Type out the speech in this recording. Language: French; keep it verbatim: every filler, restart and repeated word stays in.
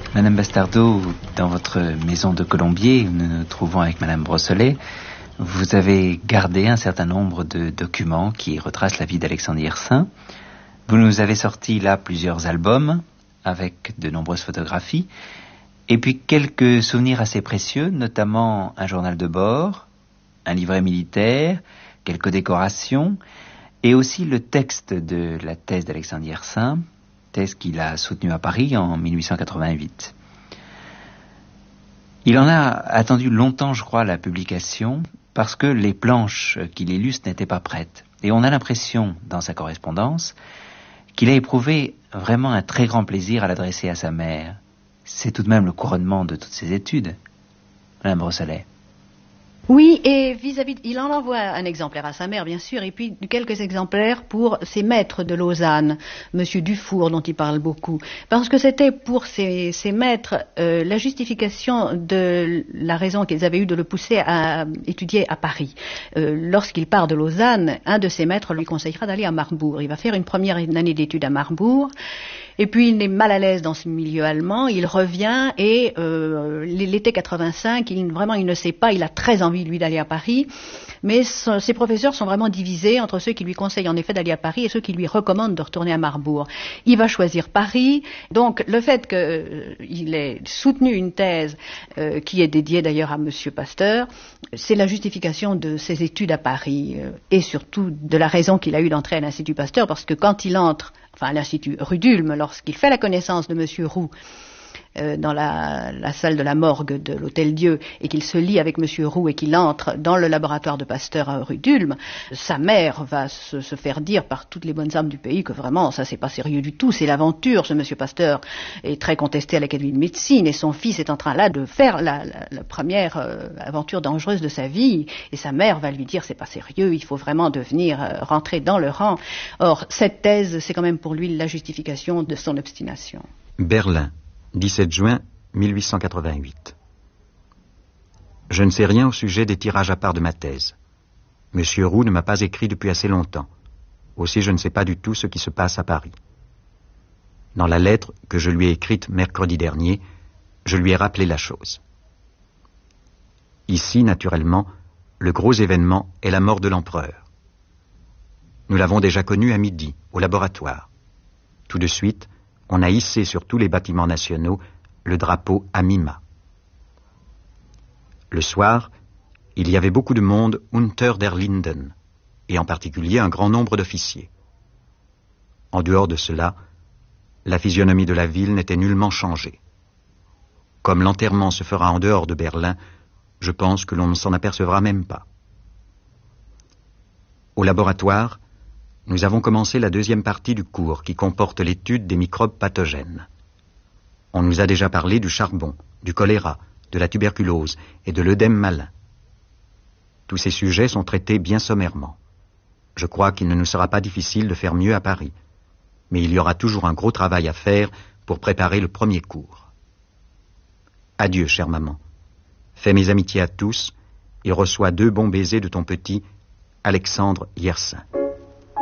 Madame Bastardeau, dans votre maison de Colombier, où nous nous trouvons avec Madame Brossolet, vous avez gardé un certain nombre de documents qui retracent la vie d'Alexandre Yersin. Vous nous avez sorti là plusieurs albums avec de nombreuses photographies et puis quelques souvenirs assez précieux, notamment un journal de bord, un livret militaire, quelques décorations et aussi le texte de la thèse d'Alexandre Yersin, thèse qu'il a soutenue à Paris en mille huit cent quatre-vingt-huit. Il en a attendu longtemps, je crois, la publication, parce que les planches qu'il illustre n'étaient pas prêtes. Et on a l'impression, dans sa correspondance, qu'il a éprouvé vraiment un très grand plaisir à l'adresser à sa mère. C'est tout de même le couronnement de toutes ses études, Madame Brossolet. Oui, et vis-à-vis, il en envoie un exemplaire à sa mère, bien sûr, et puis quelques exemplaires pour ses maîtres de Lausanne, Monsieur Dufour, dont il parle beaucoup, parce que c'était pour ces, ces maîtres euh, la justification de la raison qu'ils avaient eue de le pousser à étudier à Paris. Euh, lorsqu'il part de Lausanne, un de ses maîtres lui conseillera d'aller à Marbourg. Il va faire une première année d'études à Marbourg. Et puis il est mal à l'aise dans ce milieu allemand, il revient et euh, l'été quatre-vingt-cinq, il, vraiment il ne sait pas, il a très envie lui d'aller à Paris, mais son, ses professeurs sont vraiment divisés entre ceux qui lui conseillent en effet d'aller à Paris et ceux qui lui recommandent de retourner à Marbourg. Il va choisir Paris, donc le fait qu'il euh, ait soutenu une thèse euh, qui est dédiée d'ailleurs à Monsieur Pasteur, c'est la justification de ses études à Paris euh, et surtout de la raison qu'il a eue d'entrer à l'Institut Pasteur, parce que quand il entre enfin à l'Institut rue d'Ulm, lorsqu'il fait la connaissance de Monsieur Roux euh, dans la, la salle de la morgue de l'Hôtel-Dieu et qu'il se lie avec Monsieur Roux et qu'il entre dans le laboratoire de Pasteur à rue d'Ulm, sa mère va se, se faire dire par toutes les bonnes âmes du pays que vraiment ça c'est pas sérieux du tout, c'est l'aventure. Ce Monsieur Pasteur est très contesté à l'Académie de médecine et son fils est en train là de faire la, la, la première euh, aventure dangereuse de sa vie et sa mère va lui dire c'est pas sérieux, il faut vraiment devenir euh, rentrer dans le rang. Or cette thèse c'est quand même pour lui la justification de son obstination. Berlin, dix-sept juin mille huit cent quatre-vingt-huit. Je ne sais rien au sujet des tirages à part de ma thèse. Monsieur Roux ne m'a pas écrit depuis assez longtemps. Aussi je ne sais pas du tout ce qui se passe à Paris. Dans la lettre que je lui ai écrite mercredi dernier, je lui ai rappelé la chose. Ici, naturellement, le gros événement est la mort de l'empereur. Nous l'avons déjà connu à midi, au laboratoire. Tout de suite, on a hissé sur tous les bâtiments nationaux le drapeau à mi-mât. Le soir, il y avait beaucoup de monde unter der Linden, et en particulier un grand nombre d'officiers. En dehors de cela, la physionomie de la ville n'était nullement changée. Comme l'enterrement se fera en dehors de Berlin, je pense que l'on ne s'en apercevra même pas. Au laboratoire, nous avons commencé la deuxième partie du cours qui comporte l'étude des microbes pathogènes. On nous a déjà parlé du charbon, du choléra, de la tuberculose et de l'œdème malin. Tous ces sujets sont traités bien sommairement. Je crois qu'il ne nous sera pas difficile de faire mieux à Paris, mais il y aura toujours un gros travail à faire pour préparer le premier cours. Adieu, chère maman. Fais mes amitiés à tous et reçois deux bons baisers de ton petit Alexandre Yersin.